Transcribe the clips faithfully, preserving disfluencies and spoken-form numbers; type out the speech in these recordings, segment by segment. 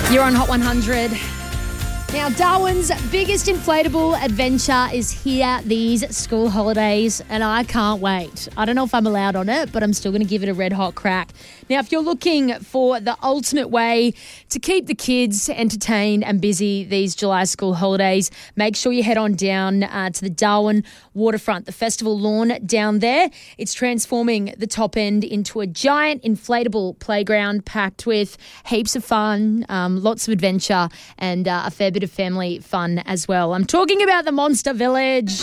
You're on Hot one hundred. Now, Darwin's biggest inflatable adventure is here these school holidays, and I can't wait. I don't know if I'm allowed on it, but I'm still going to give it a red hot crack. Now, if you're looking for the ultimate way to keep the kids entertained and busy these July school holidays, make sure you head on down uh, to the Darwin waterfront, the festival lawn down there. It's transforming the top end into a giant inflatable playground packed with heaps of fun, um, lots of adventure, and uh, a fair bit of family fun as well. I'm talking about the Monster Village.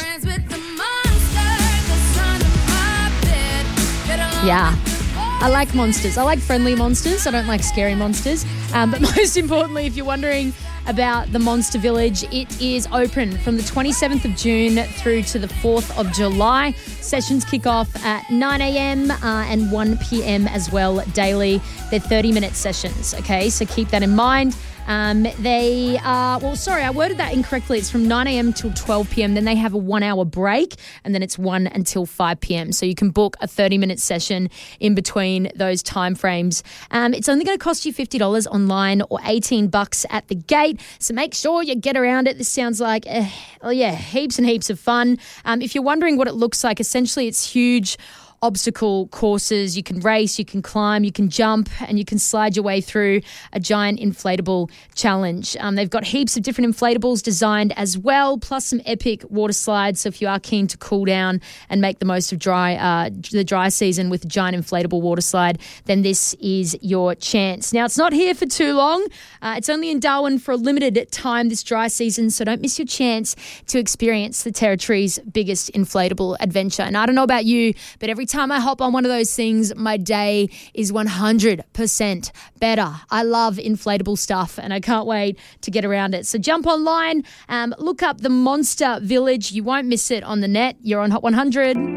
Yeah. I like monsters. I like friendly monsters. I don't like scary monsters. Um, but most importantly, if you're wondering about the Monster Village, it is open from the twenty-seventh of June through to the fourth of July. Sessions kick off at nine a.m. Uh, and one p.m. as well daily. They're thirty-minute sessions, okay? So keep that in mind. Um, they are, well, sorry, I worded that incorrectly. It's from nine a.m. till twelve p.m. Then they have a one-hour break, and then it's one until five p.m. So you can book a thirty-minute session in between those time frames. Um, it's only going to cost you fifty dollars online or eighteen bucks at the gate. So make sure you get around it. This sounds like, uh, oh yeah, heaps and heaps of fun. Um, if you're wondering what it looks like, essentially it's huge obstacle courses. You can race, you can climb, you can jump, and you can slide your way through a giant inflatable challenge. Um, they've got heaps of different inflatables designed as well, plus some epic water slides. So if you are keen to cool down and make the most of dry uh, the dry season with a giant inflatable water slide, then this is your chance. Now, it's not here for too long. Uh, it's only in Darwin for a limited time this dry season, so don't miss your chance to experience the Territory's biggest inflatable adventure. And I don't know about you, but every time I hop on one of those things, my day is one hundred percent better. I love inflatable stuff, and I can't wait to get around it. So jump online, um, look up the Monster Village. You won't miss it on the net. You're on Hot one hundred.